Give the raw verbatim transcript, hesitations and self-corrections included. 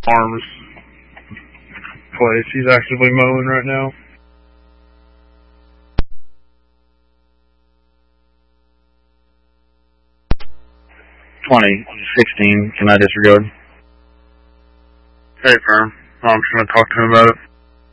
farm's place. He's actively mowing right now. twenty sixteen, can I disregard? Hey, firm. I'm just going to talk to him about it.